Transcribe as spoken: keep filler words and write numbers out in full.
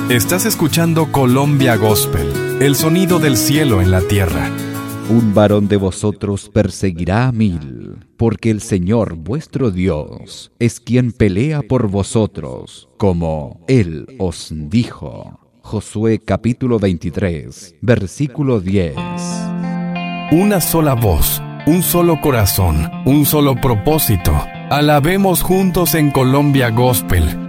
Estás escuchando Colombia Gospel, el sonido del cielo en la tierra. Un varón de vosotros perseguirá a mil, porque el Señor vuestro Dios es quien pelea por vosotros, como Él os dijo. Josué capítulo veintitrés, versículo diez. Una sola voz, un solo corazón, un solo propósito. Alabemos juntos en Colombia Gospel,